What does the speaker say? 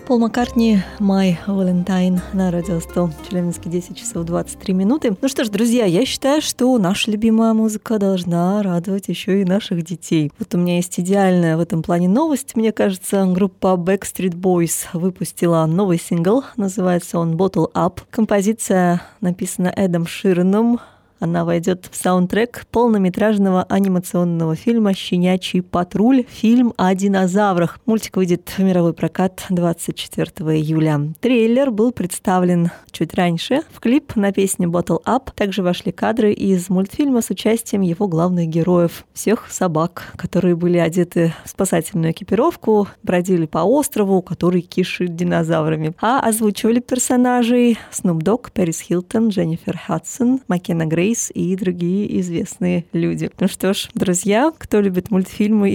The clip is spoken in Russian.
Пол Маккартни, «My Valentine» на Радио 100, Челябинске, 10 часов 23 минуты. Ну что ж, друзья, я считаю, что наша любимая музыка должна радовать еще и наших детей. Вот у меня есть идеальная в этом плане новость. Мне кажется, группа Backstreet Boys выпустила новый сингл, называется он «Bottle Up». Композиция написана Эдом Шираном. Она войдет в саундтрек полнометражного анимационного фильма «Щенячий патруль», фильм о динозаврах. Мультик выйдет в мировой прокат 24 июля. Трейлер был представлен чуть раньше. В клип на песню «Bottle Up» также вошли кадры из мультфильма с участием его главных героев. Всех собак, которые были одеты в спасательную экипировку, бродили по острову, который кишит динозаврами. А озвучивали персонажей Снуп Дог, Пэрис Хилтон, Дженнифер Хадсон, Маккена Грейс и другие известные люди. Ну что ж, друзья, кто любит мультфильмы